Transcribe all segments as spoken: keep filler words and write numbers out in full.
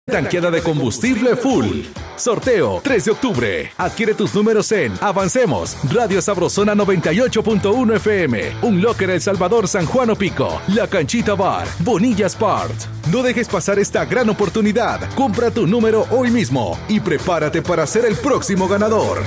Tanqueada de combustible full. Sorteo tres de octubre. Adquiere tus números en Avancemos, Radio Sabrosona noventa y ocho punto uno F M, Un Locker El Salvador San Juan Opico, La Canchita Bar, Bonilla Sport. No dejes pasar esta gran oportunidad. Compra tu número hoy mismo y prepárate para ser el próximo ganador.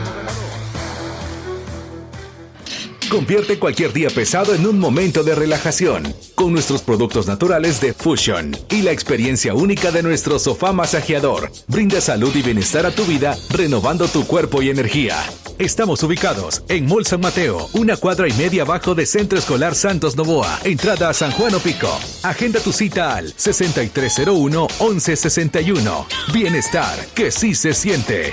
Convierte cualquier día pesado en un momento de relajación con nuestros productos naturales de Fusion y la experiencia única de nuestro sofá masajeador. Brinda salud y bienestar a tu vida, renovando tu cuerpo y energía. Estamos ubicados en Mall San Mateo, una cuadra y media abajo de Centro Escolar Santos Novoa, entrada a San Juan Opico. Agenda tu cita al sesenta y tres cero uno, once sesenta y uno. Bienestar que sí se siente.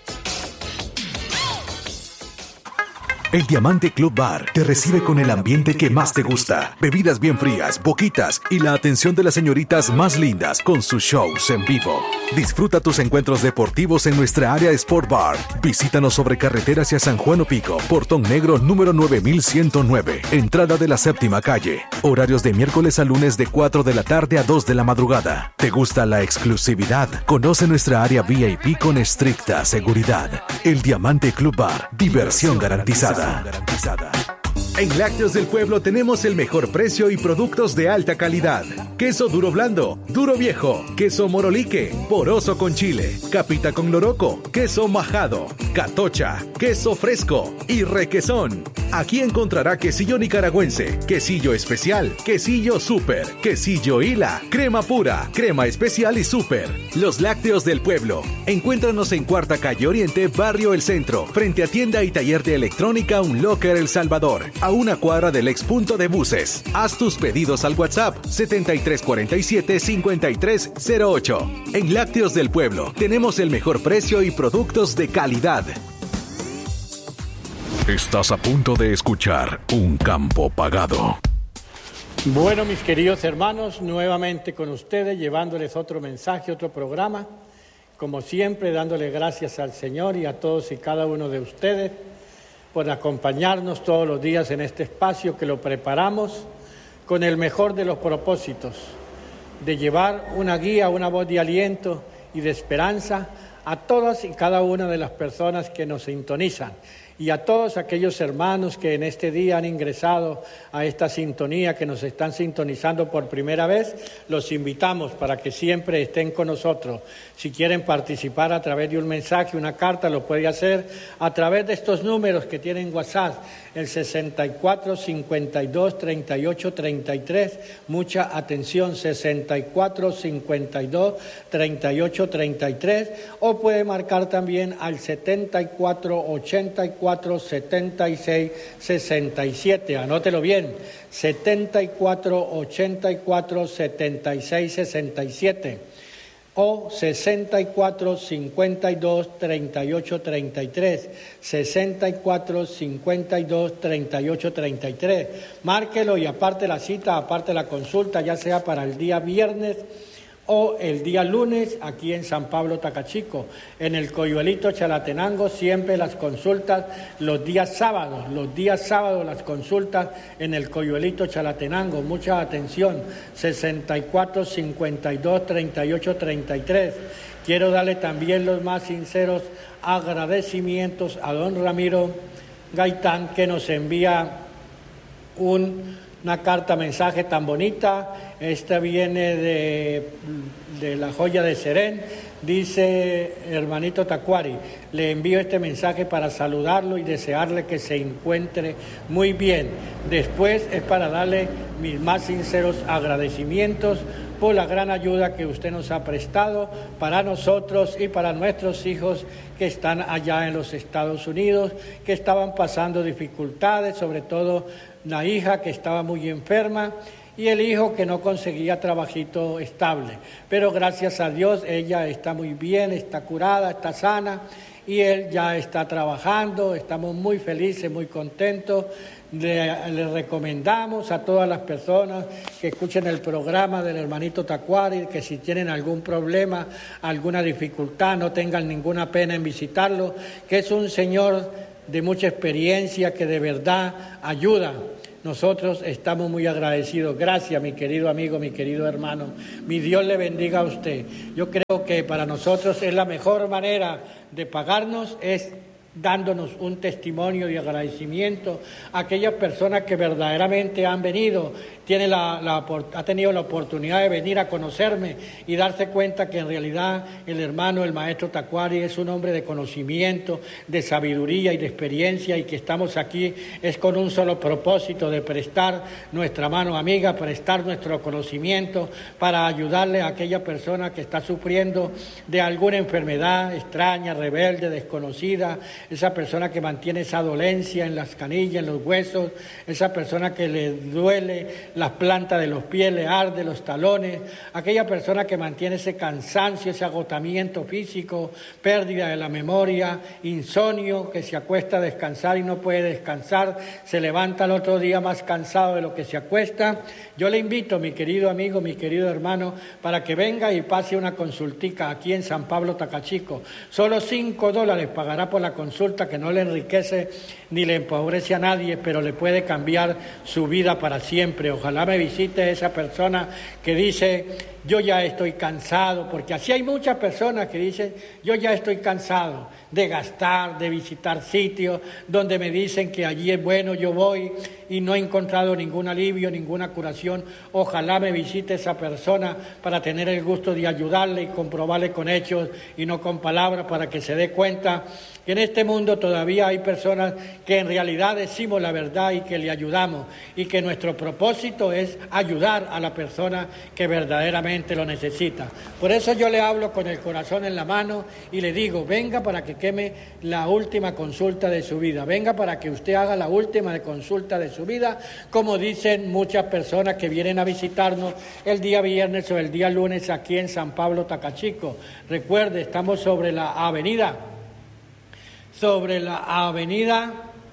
El Diamante Club Bar te recibe con el ambiente que más te gusta. Bebidas bien frías, boquitas y la atención de las señoritas más lindas con sus shows en vivo. Disfruta tus encuentros deportivos en nuestra área Sport Bar. Visítanos sobre carretera hacia San Juan Opico, Portón Negro número nueve mil ciento nueve, entrada de la séptima calle. Horarios de miércoles a lunes de cuatro de la tarde a dos de la madrugada. ¿Te gusta la exclusividad? Conoce nuestra área V I P con estricta seguridad. El Diamante Club Bar, diversión garantizada. garantizada. En Lácteos del Pueblo tenemos el mejor precio y productos de alta calidad. Queso duro blando, duro viejo, queso morolique, poroso con chile, capita con loroco, queso majado, catocha, queso fresco y requesón. Aquí encontrará quesillo nicaragüense, quesillo especial, quesillo súper, quesillo Hila, crema pura, crema especial y súper. Los Lácteos del Pueblo. Encuéntranos en Cuarta Calle Oriente, Barrio El Centro, frente a tienda y taller de electrónica Un Locker El Salvador, a una cuadra del ex punto de buses. Haz tus pedidos al WhatsApp setenta y tres cuarenta y siete, cincuenta y tres cero ocho. En Lácteos del Pueblo tenemos el mejor precio y productos de calidad. Estás a punto de escuchar Un Campo Pagado. Bueno, mis queridos hermanos, nuevamente con ustedes, llevándoles otro mensaje, otro programa. Como siempre, dándole gracias al Señor y a todos y cada uno de ustedes por acompañarnos todos los días en este espacio que lo preparamos con el mejor de los propósitos, de llevar una guía, una voz de aliento y de esperanza a todas y cada una de las personas que nos sintonizan y a todos aquellos hermanos que en este día han ingresado a esta sintonía, que nos están sintonizando por primera vez. Los invitamos para que siempre estén con nosotros. Si quieren participar a través de un mensaje, una carta, lo puede hacer a través de estos números que tienen WhatsApp, el sesenta y cuatro, cincuenta y dos, treinta y ocho, treinta y tres. Mucha atención, sesenta y cuatro, cincuenta y dos, treinta y ocho, treinta y tres. O puede marcar también al setenta y cuatro, ochenta y cuatro, setenta y seis, sesenta y siete. Anótelo bien, setenta y cuatro, ochenta y cuatro, setenta y seis, sesenta y siete. O sesenta y cuatro, cincuenta y dos, treinta y ocho, treinta y tres, sesenta y cuatro, cincuenta y dos, treinta y ocho, treinta y tres. Márquelo y aparte la cita, aparte la consulta, ya sea para el día viernes o el día lunes aquí en San Pablo Tacachico, en el Coyuelito Chalatenango, siempre las consultas los días sábados, los días sábados las consultas en el Coyuelito Chalatenango. Mucha atención, sesenta y cuatro, cincuenta y dos, treinta y ocho, treinta y tres. Quiero darle también los más sinceros agradecimientos a don Ramiro Gaitán, que nos envía un una carta, mensaje tan bonita. Esta viene de, de la joya de Serén. Dice, hermanito Tacuari, le envío este mensaje para saludarlo y desearle que se encuentre muy bien. Después es para darle mis más sinceros agradecimientos por la gran ayuda que usted nos ha prestado para nosotros y para nuestros hijos que están allá en los Estados Unidos, que estaban pasando dificultades, sobre todo la hija que estaba muy enferma y el hijo que no conseguía trabajito estable. Pero gracias a Dios ella está muy bien, está curada, está sana y él ya está trabajando. Estamos muy felices, muy contentos. Le, le recomendamos a todas las personas que escuchen el programa del hermanito Tacuari, que si tienen algún problema, alguna dificultad, no tengan ninguna pena en visitarlo, que es un señor de mucha experiencia, que de verdad ayuda. nosotros estamos muy agradecidos. Gracias, mi querido amigo, mi querido hermano. Mi Dios le bendiga a usted. Yo creo que para nosotros es la mejor manera de pagarnos, es dándonos un testimonio de agradecimiento a aquellas personas que verdaderamente han venido, tiene la, la, ha tenido la oportunidad de venir a conocerme y darse cuenta que en realidad el hermano, el maestro Tacuary, es un hombre de conocimiento, de sabiduría y de experiencia, y que estamos aquí es con un solo propósito, de prestar nuestra mano amiga, prestar nuestro conocimiento para ayudarle a aquella persona que está sufriendo de alguna enfermedad extraña, rebelde, desconocida, esa persona que mantiene esa dolencia en las canillas, en los huesos, esa persona que le duele las plantas de los pies, le arde los talones, aquella persona que mantiene ese cansancio, ese agotamiento físico, pérdida de la memoria, insomnio, que se acuesta a descansar y no puede descansar, se levanta al otro día más cansado de lo que se acuesta. Yo le invito, mi querido amigo, mi querido hermano, para que venga y pase una consultica aquí en San Pablo Tacachico. Solo cinco dólares pagará por la consulta, que no le enriquece ni le empobrece a nadie, pero le puede cambiar su vida para siempre. Ojalá me visite esa persona que dice: yo ya estoy cansado, porque así hay muchas personas que dicen: yo ya estoy cansado de gastar, de visitar sitios donde me dicen que allí es bueno, yo voy y no he encontrado ningún alivio, ninguna curación. Ojalá me visite esa persona para tener el gusto de ayudarle y comprobarle con hechos y no con palabras, para que se dé cuenta que en este mundo todavía hay personas que en realidad decimos la verdad y que le ayudamos, y que nuestro propósito es ayudar a la persona que verdaderamente lo necesita. Por eso yo le hablo con el corazón en la mano y le digo: venga para que queme la última consulta de su vida, venga para que usted haga la última consulta de su vida, como dicen muchas personas que vienen a visitarnos el día viernes o el día lunes aquí en San Pablo Tacachico. Recuerde, estamos sobre la avenida sobre la avenida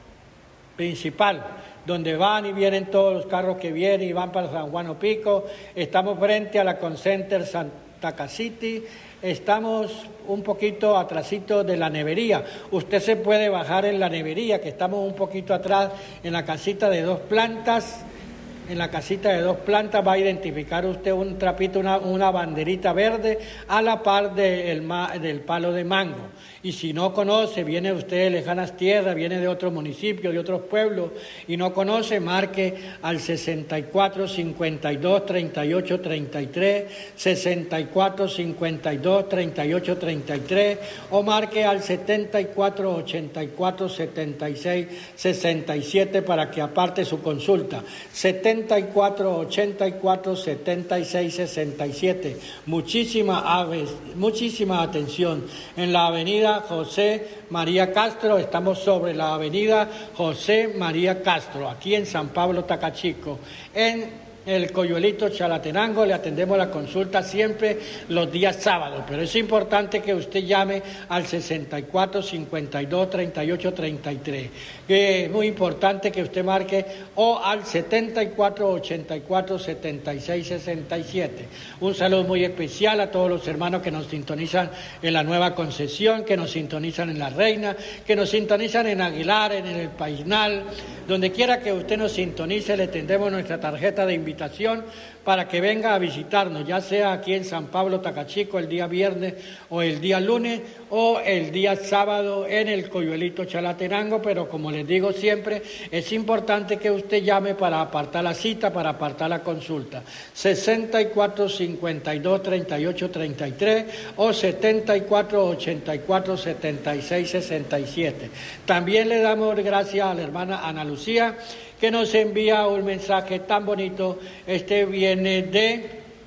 principal, donde van y vienen todos los carros que vienen y van para San Juan Opico. Estamos frente a la Concenter Santa City, estamos un poquito atrasito de la nevería. Usted se puede bajar en la nevería, que estamos un poquito atrás en la casita de dos plantas. En la casita de dos plantas va a identificar usted un trapito, una, una banderita verde a la par de el, del palo de mango. Y si no conoce, viene usted de lejanas tierras, viene de otro municipio, de otros pueblos, y no conoce, marque al sesenta y cuatro, cincuenta y dos, treinta y ocho, treinta y tres, sesenta y cuatro, cincuenta y dos, treinta y ocho, treinta y tres, o marque al setenta y cuatro, ochenta y cuatro, setenta y seis, sesenta y siete para que aparte su consulta. setenta y cuatro, ochenta y cuatro, setenta y seis, sesenta y siete. Muchísima aves, muchísima atención. En la avenida José María Castro, estamos sobre la avenida José María Castro, aquí en San Pablo Tacachico. En el Coyuelito Chalatenango le atendemos la consulta siempre los días sábados, pero es importante que usted llame al sesenta y cuatro, cincuenta y dos, treinta y ocho, treinta y tres. Es muy importante que usted marque o al setenta y cuatro, ochenta y cuatro, setenta y seis, sesenta y siete. Un saludo muy especial a todos los hermanos que nos sintonizan en la Nueva Concesión, que nos sintonizan en La Reina, que nos sintonizan en Aguilar, en el Paisnal. Donde quiera que usted nos sintonice, le tendremos nuestra tarjeta de invitación para que venga a visitarnos, ya sea aquí en San Pablo Tacachico el día viernes o el día lunes o el día sábado en el Coyuelito Chalatenango. Pero como les digo siempre, es importante que usted llame para apartar la cita, para apartar la consulta. sesenta y cuatro, cincuenta y dos, treinta y ocho, treinta y tres o setenta y cuatro, ochenta y cuatro, setenta y seis, sesenta y siete. También le damos gracias a la hermana Ana Lucía, que nos envía un mensaje tan bonito. Este viene de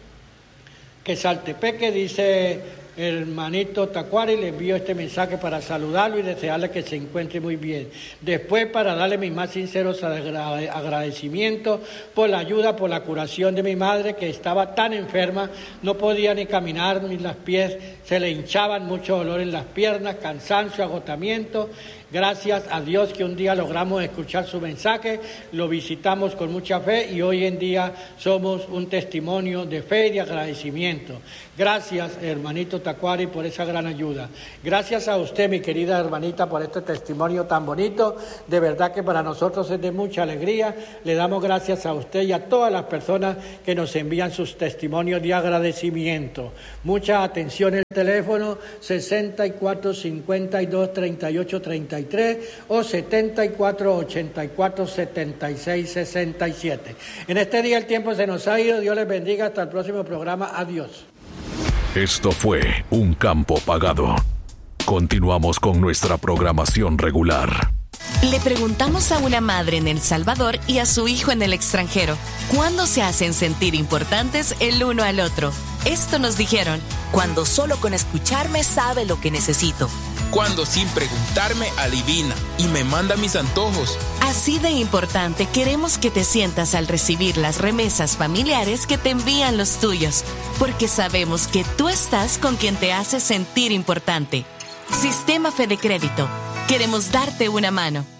Quesaltepeque, dice el hermanito Tacuary, le envío este mensaje para saludarlo y desearle que se encuentre muy bien. Después, para darle mis más sinceros agradecimientos por la ayuda, por la curación de mi madre, que estaba tan enferma, no podía ni caminar, ni las pies se le hinchaban, mucho dolor en las piernas, cansancio, agotamiento. Gracias a Dios que un día logramos escuchar su mensaje, lo visitamos con mucha fe y hoy en día somos un testimonio de fe y de agradecimiento. Gracias, hermanito Tacuari, por esa gran ayuda. Gracias a usted, mi querida hermanita, por este testimonio tan bonito. De verdad que para nosotros es de mucha alegría. Le damos gracias a usted y a todas las personas que nos envían sus testimonios de agradecimiento. Mucha atención, el teléfono sesenta y cuatro cincuenta y dos treinta y ocho treinta y tres o setenta y cuatro ochenta y cuatro setenta y seis sesenta y siete. En este día el tiempo se nos ha ido. Dios les bendiga. Hasta el próximo programa. Adiós. Esto fue Un Campo Pagado. Continuamos con nuestra programación regular. Le preguntamos a una madre en El Salvador y a su hijo en el extranjero, ¿cuándo se hacen sentir importantes el uno al otro? Esto nos dijeron: cuando solo con escucharme sabe lo que necesito. Cuando sin preguntarme adivina y me manda mis antojos. Así de importante queremos que te sientas al recibir las remesas familiares que te envían los tuyos, porque sabemos que tú estás con quien te hace sentir importante. Sistema Fede Crédito. Queremos darte una mano.